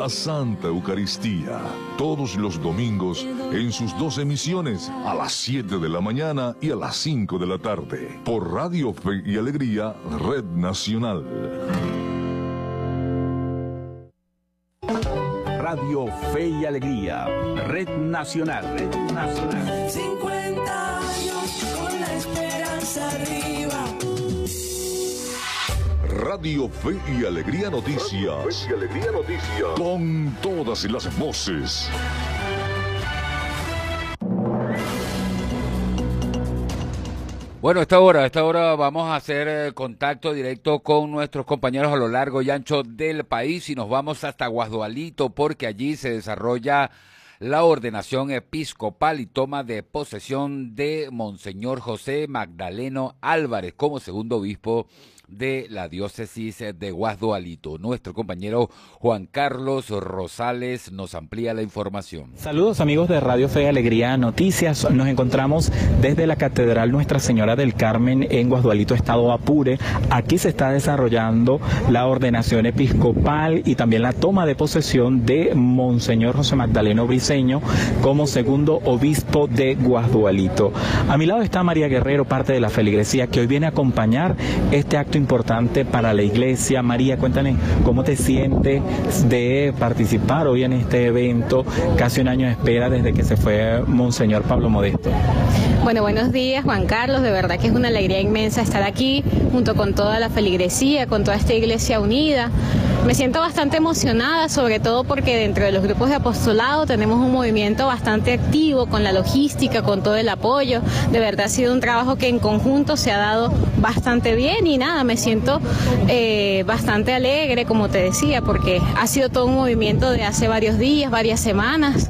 la Santa Eucaristía, todos los domingos en sus 2 emisiones, a las 7 de la mañana y a las 5 de la tarde, por Radio Fe y Alegría, Red Nacional. Radio Fe y Alegría, Red Nacional. Red Nacional. 50 años con la esperanza arriba. Radio Fe y Alegría Noticias. Con todas las voces. Bueno, a esta hora vamos a hacer contacto directo con nuestros compañeros a lo largo y ancho del país y nos vamos hasta Guasdualito porque allí se desarrolla la ordenación episcopal y toma de posesión de Monseñor José Magdaleno Álvarez como segundo obispo de la diócesis de Guasdualito. Nuestro compañero Juan Carlos Rosales nos amplía la información. Saludos amigos de Radio Fe y Alegría Noticias. Nos encontramos desde la Catedral Nuestra Señora del Carmen en Guasdualito, estado Apure. Aquí se está desarrollando la ordenación episcopal y también la toma de posesión de Monseñor José Magdaleno Briceño como segundo obispo de Guasdualito. A mi lado está María Guerrero, parte de la feligresía, que hoy viene a acompañar este acto importante para la iglesia. María, cuéntame cómo te sientes de participar hoy en este evento, casi un año de espera desde que se fue Monseñor Pablo Modesto. Bueno, buenos días Juan Carlos, de verdad que es una alegría inmensa estar aquí junto con toda la feligresía, con toda esta iglesia unida. Me siento bastante emocionada, sobre todo porque dentro de los grupos de apostolado tenemos un movimiento bastante activo con la logística, con todo el apoyo. De verdad ha sido un trabajo que en conjunto se ha dado bastante bien y nada, me siento bastante alegre, como te decía, porque ha sido todo un movimiento de hace varios días, varias semanas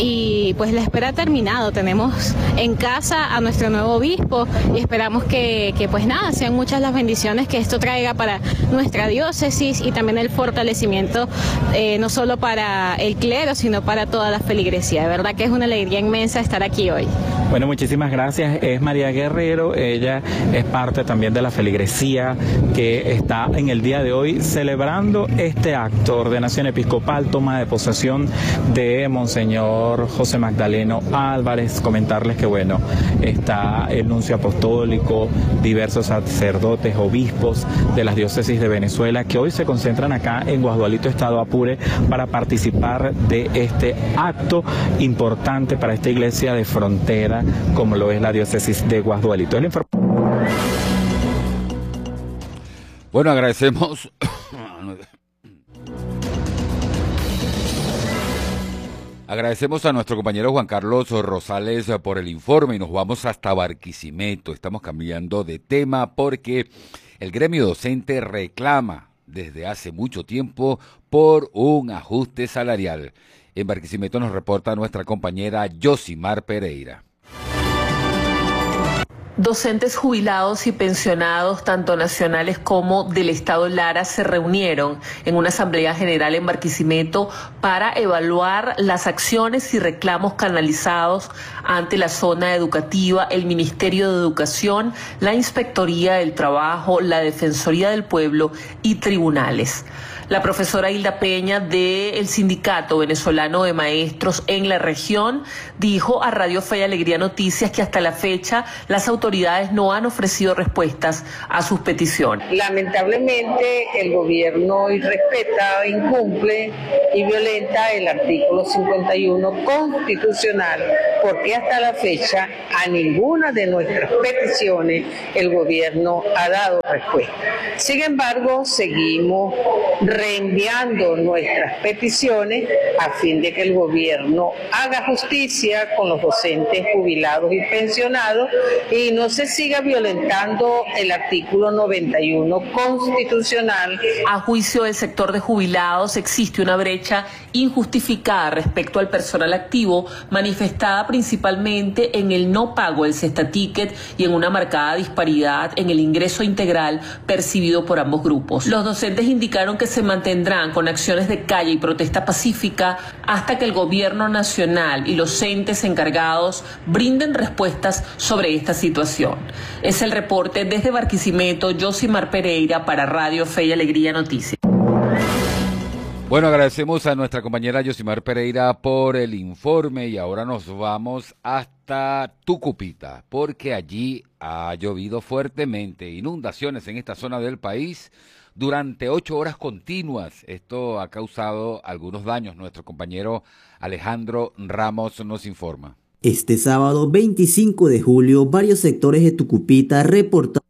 y pues la espera ha terminado. Tenemos en casa a nuestro nuevo obispo y esperamos que pues nada, sean muchas las bendiciones que esto traiga para nuestra diócesis y también el fortalecimiento no solo para el clero, sino para toda la feligresía. De verdad que es una alegría inmensa estar aquí hoy. Bueno, muchísimas gracias. Es María Guerrero, ella es parte también de la feligresía que está en el día de hoy celebrando este acto, ordenación episcopal, toma de posesión de Monseñor José Magdaleno Álvarez. Comentarles que bueno, está el nuncio apostólico, diversos sacerdotes, obispos de las diócesis de Venezuela que hoy se concentran acá en Guasdualito, estado Apure, para participar de este acto importante para esta iglesia de frontera como lo es la diócesis de Guasdualito. Bueno, agradecemos a nuestro compañero Juan Carlos Rosales por el informe y nos vamos hasta Barquisimeto. Estamos cambiando de tema porque el gremio docente reclama desde hace mucho tiempo por un ajuste salarial. En Barquisimeto nos reporta nuestra compañera Yosimar Pereira. Docentes jubilados y pensionados, tanto nacionales como del Estado Lara, se reunieron en una asamblea general en Barquisimeto para evaluar las acciones y reclamos canalizados ante la zona educativa, el Ministerio de Educación, la Inspectoría del Trabajo, la Defensoría del Pueblo y tribunales. La profesora Hilda Peña del Sindicato Venezolano de Maestros en la región dijo a Radio Fe y Alegría Noticias que hasta la fecha las autoridades no han ofrecido respuestas a sus peticiones. Lamentablemente el gobierno irrespeta, incumple y violenta el artículo 51 constitucional, porque hasta la fecha a ninguna de nuestras peticiones el gobierno ha dado respuesta. Sin embargo, seguimos reenviando nuestras peticiones a fin de que el gobierno haga justicia con los docentes jubilados y pensionados y no se siga violentando el artículo 91 constitucional. A juicio del sector de jubilados existe una brecha injustificada respecto al personal activo, manifestada principalmente en el no pago del cesta ticket y en una marcada disparidad en el ingreso integral percibido por ambos grupos. Los docentes indicaron que se mantendrán con acciones de calle y protesta pacífica hasta que el gobierno nacional y los entes encargados brinden respuestas sobre esta situación. Es el reporte desde Barquisimeto, Yosimar Pereira para Radio Fe y Alegría Noticias. Bueno, agradecemos a nuestra compañera Yosimar Pereira por el informe y ahora nos vamos hasta Tucupita, porque allí ha llovido fuertemente, inundaciones en esta zona del país durante 8 horas continuas. Esto ha causado algunos daños. Nuestro compañero Alejandro Ramos nos informa. Este sábado 25 de julio, varios sectores de Tucupita reportaron